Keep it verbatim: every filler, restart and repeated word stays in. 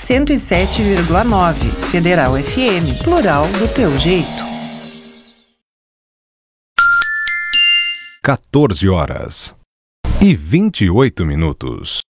cento e sete vírgula nove. Federal F M, plural do teu jeito. quatorze horas e vinte e oito minutos.